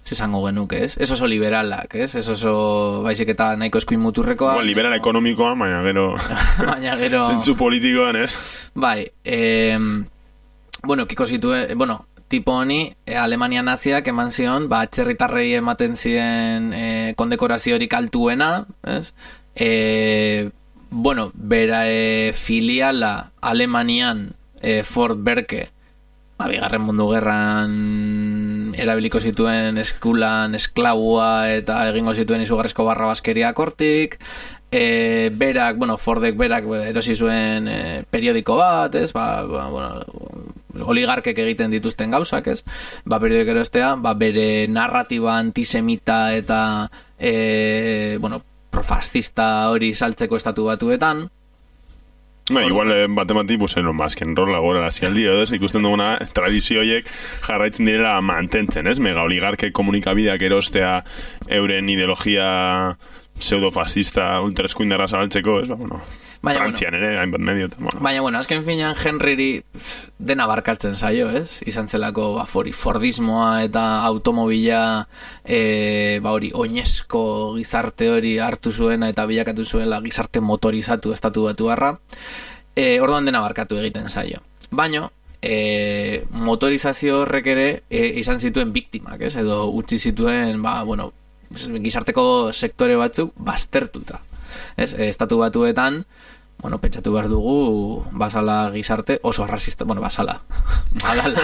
izango genuke, ez? Ez oso liberalak, ez? Ez oso baizik eta nahiko eskuin muturrekoa. Bueno, liberal ekonomikoa, baina gero... baina gero... Zentzu politikoan, ez? Bai, bueno, kiko zituen... Bueno, tipo honi, Alemania naziak eman zion, atzerritarrei ematen ziren kondekoraziorik altuena, ez? Bueno, bera filiala Alemanian Fort Berke, bigarren mundu gerran erabiliko zituen eskulan esklabua eta egingo zituen izugarrizko barrabaskeria hortik. Berak, bueno, Fordek berak erosi zuen periodiko bat, ez? Bueno, oligarkek egiten dituzten gauzak, ez? Periodiko erostea, bere narratiba antisemita eta bueno, profascista hori saltzeko Estatu Batuetan. Igual batemati, pues, lo más que en rol agora la aldio, ez? Ikusten duguna tradizio horiek jarraitzen direla mantentzen, ez? Mega oligarke komunikabideak erostea euren ideologia pseudo-fascista ultraeskuindarra zabaltzeko, ez? Bueno, Frantzian ere, hainbat medio. Bueno. Baina, bueno, azken finean Henryri dena barkatzen zaio, ez? Izan zelako Fordismoa eta automobila hori oinezko gizarte hori hartu zuena eta bilakatu zuela gizarte motorizatu Estatu Batuarra. Orduan dena barkatu egiten zaio. Baina, motorizazio horrek ere izan zituen biktimak, ez? Edo utzi zituen, bueno, gizarteko sektore batzuk baztertuta. Ez, Estatu Batuetan, bueno, pentsatu behar dugu basala gizarte oso arrazista, bueno, basala. Alala.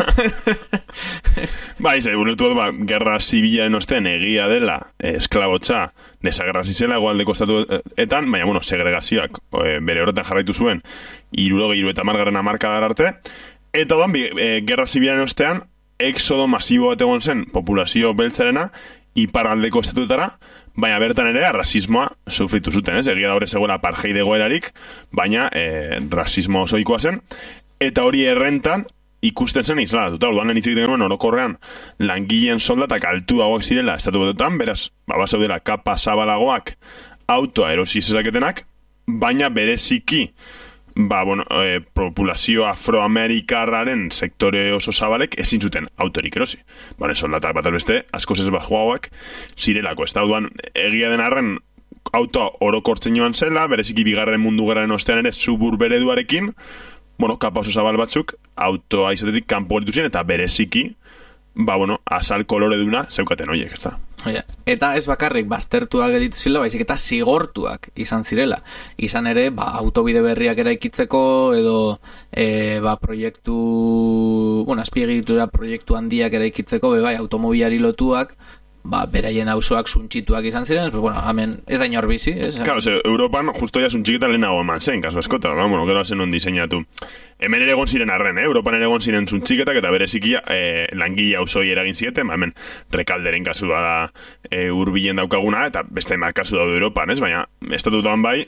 Ulertu dut, gerra zibilaren ostean egia dela esklabotza desagerrazizela egualdeko estatuetan, baina, bueno, segregazioak bere horretan jarraitu zuen 70 hamarkadar arte, eta odan, gerra zibilaren ostean exodo masibo bat egon zen populazio beltzarena iparraldeko estatuetara, baina bertan ere rasismoa sufritu zuten, ez? Egia da hori zegoela apartheid egoerarik, baina rasismo osoikoa zen, eta hori errentan ikusten zen isladatuta. Orduan hitz egiten genuen orokorrean langileen soldatak altuagoak zirela Estatu Batuetan, beraz, basaudela kapa zabalagoak autoa erosi zezaketenak, baina bereziki populazio afroamerikarraren sektore oso zabalek ezin zuten autorik erosi. Soldatak bat albeste, askoz ez bajoagoak zirelako. Ez da, orduan, egia den arren autoa orokortzen joan zela, bereziki bigarren mundu gerraren ostean ere suburbereduarekin, kapa oso zabal batzuk, autoa izatetik kanpo geritu ziren, eta bereziki, azal koloreduna zeukaten horiek, ez da. Eta ez bakarrik baztertuak editu zila, baizik eta zigortuak izan zirela. Izan ere, autobide berriak eraikitzeko, edo proiektu, azpiegitura proiektu handiak eraikitzeko, automobilari lotuak, beraien auzoak suntxituak izan ziren, hemen ez da inor bizi. Claro, Europan justo ya suntxiketa lehenago eman zen, kasu eskota, gero zen on diseinatu. Hemen ere egon ziren arren, Europan ere egon ziren suntxiketak, eta bereziki langile auzoi eragin zieten, hemen Rekalderen kasua da hurbilen daukaguna, eta beste emat kasu daude Europan, baina estatutuan bai,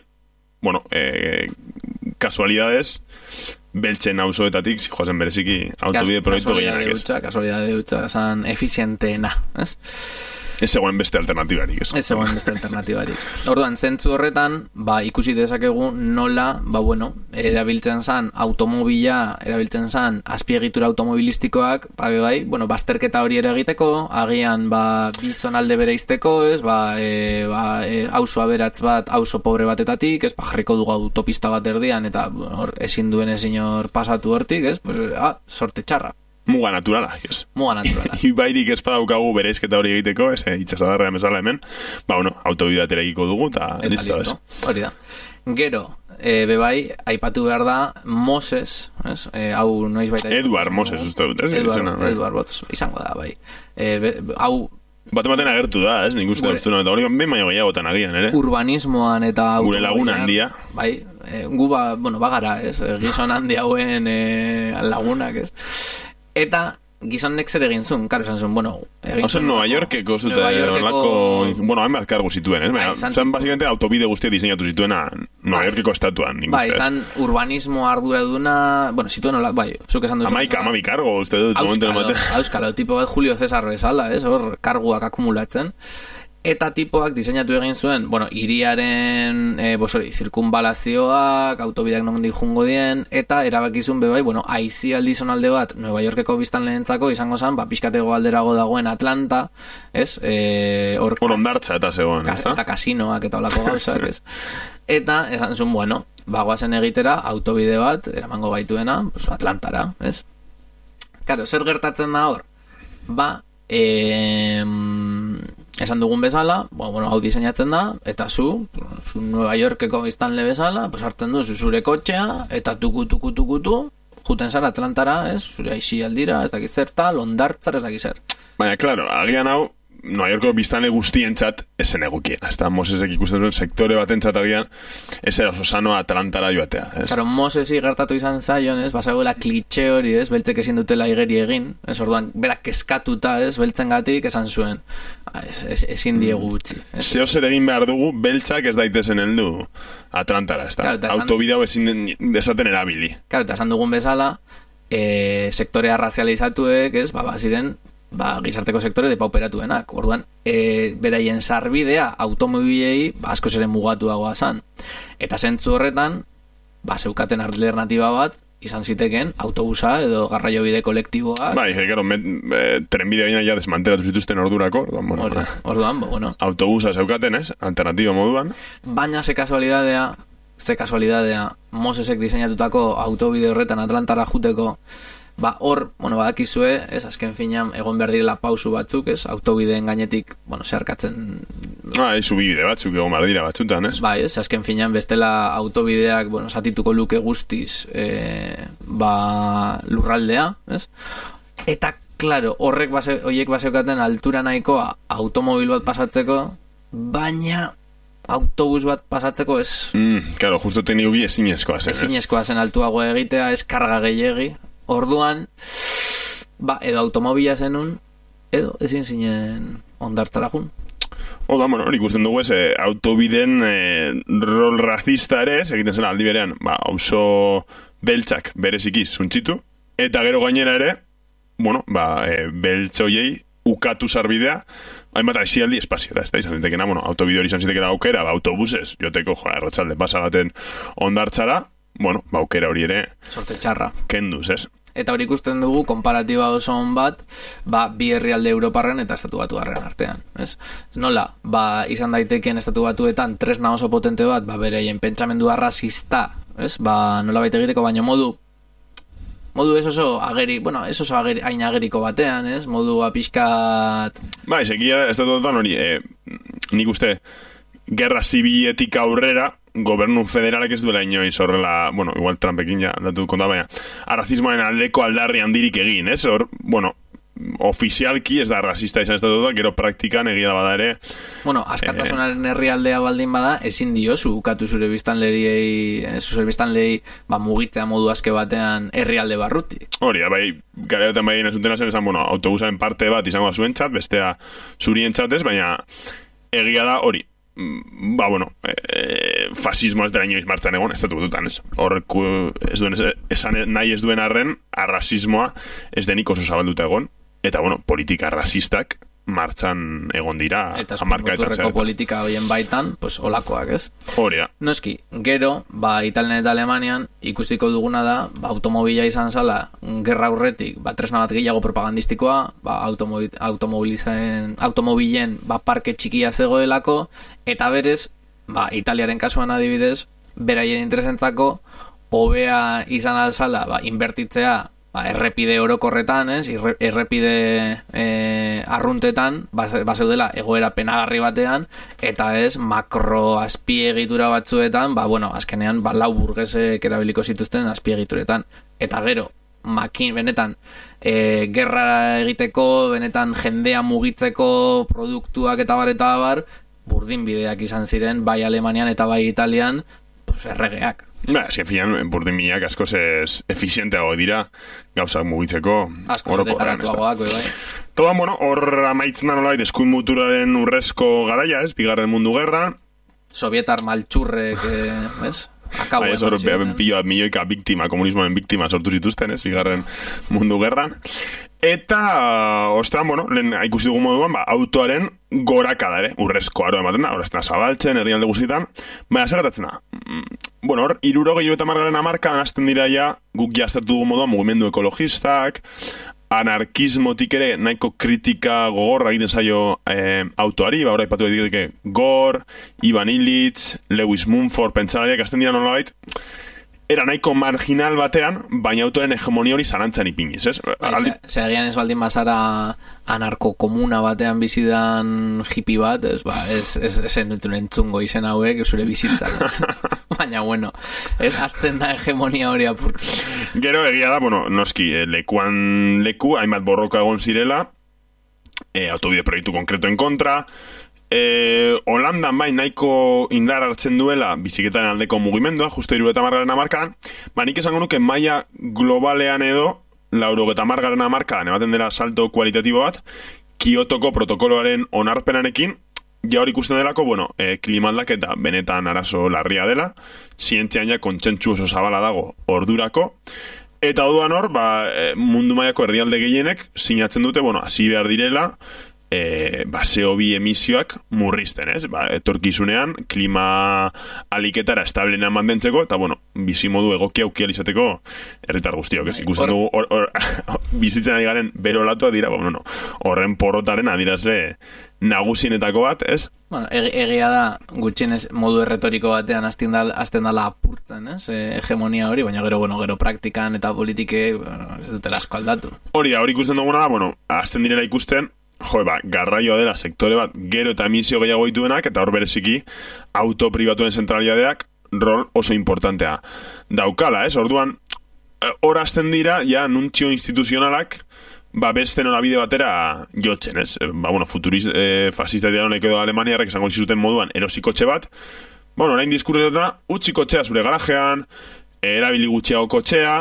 kasualidades, beltzen auzoetatik, joazen bereziki autobide proiektu gehienak ez. Kasualidade dutxa, esan efizienteena, ez? Ez zegoen beste alternatibarik, ez? Ez zegoen beste alternatibarik. Orduan, zentzu horretan, ikusi dezakegu nola, erabiltzen zan automobila, erabiltzen zan azpiegitura automobilistikoak, bazterketa hori ere egiteko, agian, bizonalde bere izteko, ez? Auzo aberatz bat, auzo pobre batetatik, ez? Jarriko dugu autopista bat erdian, eta ezin duen ezin hor pasatu hortik, ez? Sorte txarra. Muga naturala, ez? Muga naturala. Ibairik ez badaukagu bereizketa hori egiteko, ez, itxasadarrean bezala hemen, autobidatera egiko dugu, eta listo, ez? Hori da. Gero, aipatu behar da, Moses, ez? Hau noiz baita... Edward Moses, uste dut, ez? Edward Moses, izango da, bai. Hau... Batematen agertu da, ez? Nik uste dut, eta hori ben baino gehiagotan agian, ere? Urbanismoan eta... Gure laguna handia. Bai, gu bagara, ez? Gizon handi hauen lagunak, ez? Eta gizonek zer egin zuen, karo esan zuen, Nueva Yorkeko zute horlako, hainbat kargu zituen, ez? Zan, basikamente, autobide guztia diseinatu zituena Nueva Yorkeko estatuan, nik uste. Zan, urbanismo arduraduna, zituen hola, zuk esan duzu. Amabi kargo, uste dut, momentu emate. Auskalo, tipo bat Julio César bezala, ez? Hor, karguak akumulatzen. Eta tipoak diseinatu egin zuen, bueno, hiriaren zirkunbalazioak, autobideak nondik jungo dien, eta erabakizun bebai, bueno, aizialdi zonalde bat, Nueva Yorkeko biztanleentzako izango zen, pixkatego alderago dagoen Atlanta, ez? Hor ondartza eta zegoen, ez da? Eta kasinoak eta olako gauzak, ez? Eta, esan zuen, bueno, bagoazen egitera, autobide bat, eramango gaituena, pues, Atlantara, ez? Karo, zer gertatzen da hor? Esan dugun bezala, bueno, hau diseinatzen da, eta zu Nueva Yorkeko biztanle bezala, pues hartzen duzu zure kotxea, eta tuku, juten zara Atlantara, ez? Zure aizialdira, ez dakiz zerta, londartzar, ez dakiz zer. Baina, klaro, agian hau, Nueva Yorko biztanle guztientzat esen egukien. Hasta Mosesek ikusten zuen sektore batentzat agian, ez era oso sano Atlantara joatea. Claro, Mosesi gertatu izan zaion, ez? Basagoela klitxe hori, ez? Beltzek ezin dutela igeri egin, ez? Orduan, berak keskatuta, ez? Beltzengatik esan zuen, ezin diegu utzi. Zeo zer egin behar dugu, beltzak ez daitezen heldu Atlantara, ez da? Claro, autobidea ezin desaten erabili. Claro, eta esan dugun bezala, sektorea razializatuek, ez? Ziren, gizarteko sektore depauperatuenak. Orduan, beraien sarbidea automobilei asko ere mugatuagoa zan. Eta zentzu horretan, zeukaten alternatiba bat, izan ziteken autobusa edo garraiobide kolektiboak. Trenbidea baina ja desmantelatu zituzten ordurako. Orduan, bueno. Autobusa zeukaten, ez? Alternatiba moduan. Baina ze kasualidadea, Mosesek diseinatutako autobide horretan Atlantara juteko, hor, badakizue, ez, azken finean egon behar direla pausu batzuk, ez, autobideen gainetik, zeharkatzen... Subibide batzuk egon behar dira batzutan, ez? Ez, azken finean bestela autobideak, satituko luke guztiz, lurraldea, ez? Eta, klaro, horiek baseukaten altura nahikoa automobil bat pasatzeko, baina autobus bat pasatzeko ez... Claro, justo teniogi ezinezkoa zen, ez? Ezinezkoa zen altuagoa egitea, ez karga gehiegi. Orduan, edo automobila zenun, edo ezin zinen ondartzara jun. Hori ikusten dugu ez, autobiden rol racista ere, egiten zen aldi berean, auzo beltzak bereziki zuntzitu, eta gero gainera ere, beltzoiei ukatu sarbidea, hainbat aizialdi espaziora, ez da izan zitekena, autobide hori izan zitekena aukera, autobuses, joteko, erratzalde pasagaten ondartzara, aukera hori ere sorte txarra kenduz, ez? Eta hori ikusten dugu konparatiba oso on bat, bi herrialde Europarren eta estatu batuarren artean, ez? Nola, izan daitekeen estatu batuetan tresna oso potente bat, bereien pentsamendua rasista, ez? Nola baita egiteko, baina modu ez oso ageri, ez oso hain ageriko batean, ez? Modu pixkat... Egia estatu batuetan hori, nik uste gerra zibiletik aurrera gobernu federalak ez duela inoiz horrela, igual Trumpekin ja datu konta, baina arrazismoaren aldeko aldarri handirik egin, ez? Ofizialki ez da rasista izan estatuta, gero praktikan egia da bada ere. Askatasunaren herrialdea baldin bada, ezin diozu ukatu zure biztanlei mugitzea modu aske batean herrialde barruti. Hori, garaiotan bai nezutena zen esan, autobusaren parte bat izango zuentzat, bestea zurientzat ez, baina egia da hori. Fasismo ez dela inoiz martzan egon, estatu dutan, ez? Horrek esan nahi ez duen arren, arrasismoa ez denik oso zabalduta egon, eta, politika rasistak martzan egon dira. Eta eskumoturreko politika horien baitan, olakoak, ez? Hori da. Noski, gero, Italian eta Alemanian ikusiko duguna da, automobila izan zala, gerra aurretik, tresna bat gehiago propagandistikoa, automobilen parke txikia zegoelako, eta berez, Italiaren kasuan adibidez, beraien interesentzako, hobea izan alzala, inbertitzea, errepide orokorretan, ez? Errepide arruntetan, bazeudela egoera penagarri batean, eta ez, makro azpiegitura batzuetan, azkenean, lau burgesek erabiliko zituzten azpiegituretan. Eta gero, benetan, gerra egiteko, benetan jendea mugitzeko produktuak eta bar, burdinbideak izan ziren, bai Alemanian eta bai Italian, erregeak. Finan, burdinbideak askoz efizienteago dira gauzak mugitzeko orokorrean. Todan, hor amaitzen da nolait eskuin muturaren urrezko garaia, ez? Bigarren mundu gerra. Sovietar maltxurrek, ez? Milioika biktima, komunismoen biktima sortu zituzten, ez? Bigarren mundu gerran. Eta, ostean, bueno, lehen ikusi dugu moduan, autoaren gorakada ere, urrezko aroa ematen da, horrezten zabaltzen, herrialde guztietan, baina segatatzen da. Bueno, hor, 70 hamarkadan hasten dira ja, guk jaztertu dugu moduan, mugimendu ekologistak, anarkismotik ere nahiko kritika gogorra egiten zaio autoari, hori aipatu ditike Gore, Ivan Illich, Lewis Mumford, pentsalariak hasten dira nolabait, era nahiko marginal batean, baina autoren hegemonia hori zalantzan ipiniz, ez? Segian ez baldin bazara anarko-komuna batean bizidan hippie bat, esen dutun entzungo izen hauek, zure bizitzan, baina, bueno, ez azten da hegemonia hori apurtu. Gero, egia da, bueno, noski, lekuan leku, hainbat borroka egon zirela, autobide proiektu konkretoen kontra, Holandan bai nahiko indar hartzen duela biziketaren aldeko mugimendua, justo 70 hamarkadan, nik esango nuke maila globalean edo 90 hamarkadan ematen dela salto kualitatibo bat, Kiotoko protokoloaren onarpenarekin, ja hori ikusten delako, bueno, klima aldaketa benetan arazo larria dela, zientzian ja kontsentsu oso zabala dago ordurako, eta oduan hor, mundu mailako herrialde gehienek sinatzen dute, bueno, hasi behar direla, CO2 emisioak murrizten, ez? Etorkizunean, klima aliketara establenean mantentzeko, eta, bueno, bizimodu egokia aukial izateko herritar guztiok, ez? Ikusten dugu, bizitzen ari garen berolatua dira, horren porrotaren adirazle nagusienetako bat, ez? Bueno, egia da, gutxienez modu erretoriko batean hasten dala apurtzen, ez? Hegemonia hori, baina gero praktikan eta politike ez dutela asko aldatu. Hori ikusten duguna da, hasten direla ikusten, garraioa dela sektore bat gero eta emisio gehiago dituenak, eta hor bereziki auto pribatuen zentralidadeak rol oso importantea daukala, ez? Orduan, hor hasten dira, ja, nuntzio instituzionalak beste norabide batera jotzen, ez? Fascista dira honek edo Alemaniarrek esango zizuten moduan erosikotxe bat, orain diskurretan utzi kotxea zure garajean, erabili gutxiago kotxea,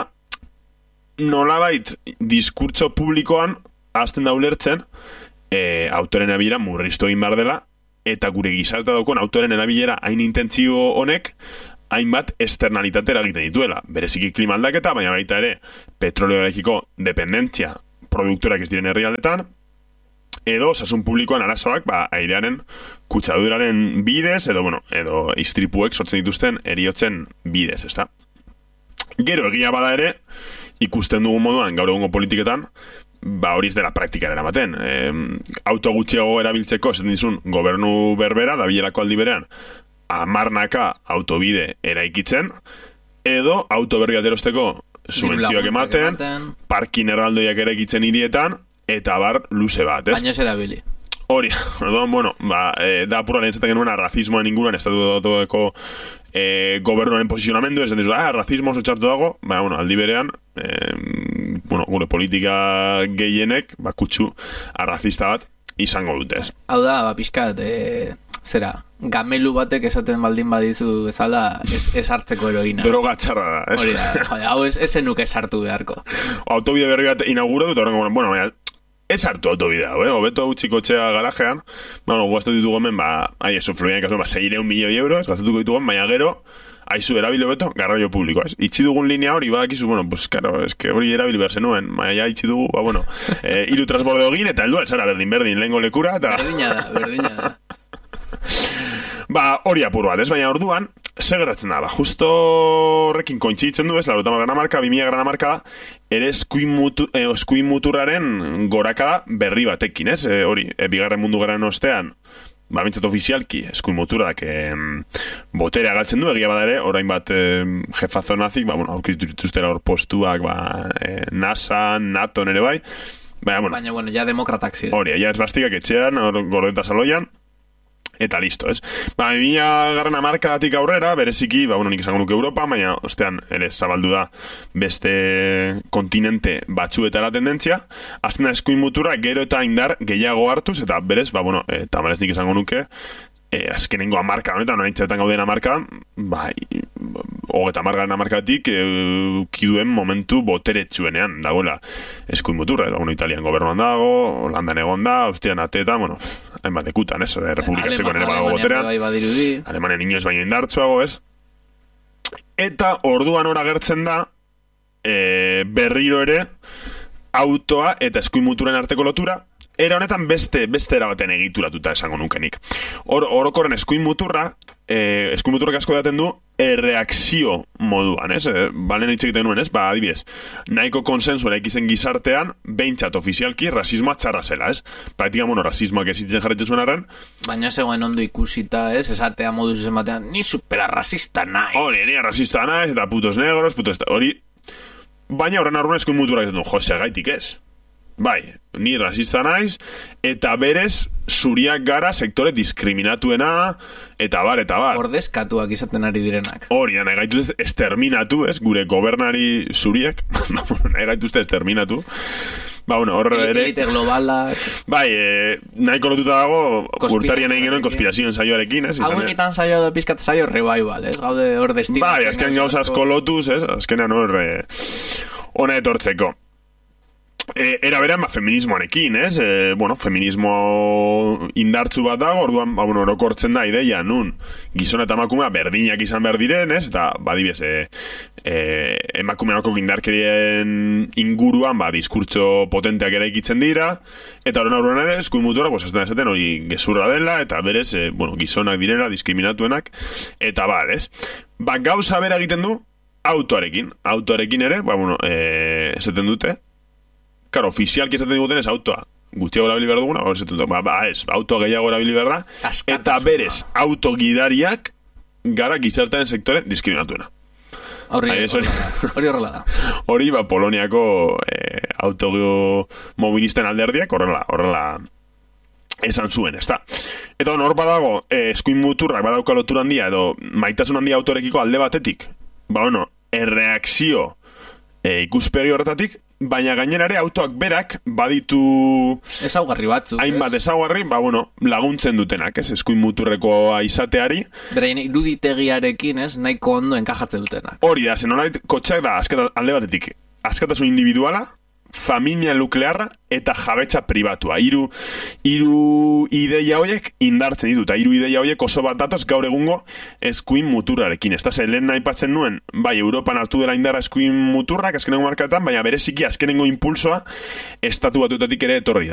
nolabait diskurtso publikoan hasten da ulertzen autoren erabilera murriztu egin behar dela, eta gure gizartea daukon autoren erabilera hain intentzio honek hainbat externalitatera egiten dituela. Bereziki klima aldaketa, baina baita ere petroleoarekiko dependentzia produktorak ez diren herrialdetan, edo osasun publikoan arazoak airearen kutsaduraren bidez, edo istripuek sortzen dituzten heriotzen bidez, ezta? Gero egia bada ere, ikusten dugun moduan gaur egungo politiketan, hori ez dela praktikara eramaten. Auto gutxiago erabiltzeko esaten dizun gobernu berbera, dabilerako aldi berean, 10 autobide eraikitzen, edo auto berri bat erosteko subentzioak ematen, parkin erraldoiak eraikitzen hirietan, eta bar luze bat, ez? Baina ez erabili. Hori, da apurra lehen zaten genuen racismoen inguruan estatu datueko gobernuaren posizionamendu, esan dizu, racismo oso txartu dago, aldi berean, gure politika gehienek, kutsu arrazista bat izango dutez. Hau da, pixkat, gamelu batek esaten baldin badizu bezala, ez hartzeko heroina. Droga txarra da, ez? Hori da, hau ez nuke sartu beharko. Autobide berri bat inauguratu, eta horrengo, ez hartu autobidea, hobeto utxiko txea garajean, guaztu ditugu hemen, Fluvian kasu, 600 milioi euros, gaztuko ditugu, baina gero, haizu erabili hobeto, garraio publiko, ez? Itxi dugun linea hori, badakizu, hori erabili behar zenuen, maia itxi dugu, hiru transbordeo egin, eta heldu alzara berdin, lehengo lekura, eta... Berdina da. Hori apur bat, ez? Baina orduan, zer geratzen da, justo horrekin kointzitzen du, ez, 90 hamarka, 2000 hamarka, ere eskuin muturraren gorakada berri batekin, ez? Hori, bigarren mundu geraren ostean, bintzat ofizialki, eskuin muturak boterea galtzen du, egia bada ere, orain bat jefazo nazik, aurkitu dituztera hor postuak, NASA, NATO nere bai, baina, ja demokratak ziren. Hori, ja ez bastikak etxean, gordeta saloian, eta listo, ez? 2000 hamarkadatik aurrera, bereziki, nik esango nuke Europa, baina, ostean, ere, zabaldu da beste kontinente batzuetara tendentzia, azten da eskuin mutura gero eta indar gehiago hartuz, eta berez, eta berez nik esango nuke, azkenengo hamarka honetan, noraintzetan gauden hamarka, 30 hamarkatik kiduen momentu boteretsuenean dagoela eskuin muturra, Italian gobernuan dago, Holandan egon da, Austrian atetan, hainbat ekutan, ez? Republikatzeko nire badago boterean, Alemanian inoez baino indartsuago, ez? Eta orduan ora gertzen da berriro ere autoa eta eskuin muturren arteko lotura, era honetan beste era baten egituratuta esango nukenik. Orokorren eskuin muturrak asko daten du erreakzio moduan, ez? Balen hitz egiten nuen, ez? Adibidez, nahiko konsensu eraikitzen gizartean, behintzat ofizialki rasismoa txarra zela, ez? Praktika, rasismoak ezitzen jarretzen zuen arren. Baina zegoen ondo ikusita, ez? Esatea moduz ezen batean, ni superarrasista naiz. Hori, ni arrasista naiz, eta putos negros, hori. Baina horren arruan eskuin muturrak ez du, jose, gaitik ez. Bai, ni rasista naiz, eta berez zuriak gara sektore diskriminatuena, eta bar. Ordezkatuak izaten ari direnak. Hori, nahi gaituzte exterminatu, ez? Gure gobernari zuriak, nahi gaituzte exterminatu. Horre ere... Elite globalak... Bai, nahiko lotuta dago, urtarian egin genuen konspirazioen saioarekin, ez? Hauekitan saio edo pizkat saio revival, ez? Gaude hor destino. Bai, azken gauza asko lotuz, ez? Azkenean hor... Hona etortzeko. Era berean, feminismoarekin, ez? Feminismo indartzu bat dago, orduan, orokortzen da ideia, nun, gizona eta emakumea berdinak izan behar diren, ez? Eta, badibez, emakumeako indarkerien inguruan, diskurtso potenteak eraikitzen dira, eta horren ere, eskuin mutura, esaten hori gezurra dela, eta berez, gizonak direla, diskriminatuenak, eta ez? Gauza bera egiten du, autoarekin ere, esaten dute, claro, ofizialki esaten diguten ez autoa. Gutxiago erabili behar duguna, ez, autoa gehiago erabili behar da, eta berez, autogidariak gara gizartean sektore diskriminatuena. Hori horrela da. Hori, Poloniako automobilisten alderdiak horrela esan zuen, ez da. Eta hor badago, eskuin muturrak badauka lotura handia, edo maitasun handia autorekiko alde batetik, erreakzio ikuspegi horretatik, baina gainerare autoak berak baditu ezaugarri batzuk, hainbat ezaugarri, laguntzen dutenak, ez? Eskuin muturrekoa izateari. Beraien iruditegiarekin, ez? Nahiko ondo enkajatzen dutenak. Hori da, zenolait kotxeak da alde batetik. Askatasun individuala, familia nuklearra eta jabetza pribatua. Hiru ideia horiek indartzen ditu, eta hiru ideia horiek oso bat datoz gaur egungo eskuin muturrarekin. Ez da, lehen aipatzen nuen, Europan hartu dela indarra eskuin muturrak azkenengo markaetan, baina bereziki azkenengo impulsoa estatu batuetatik ere etorri da.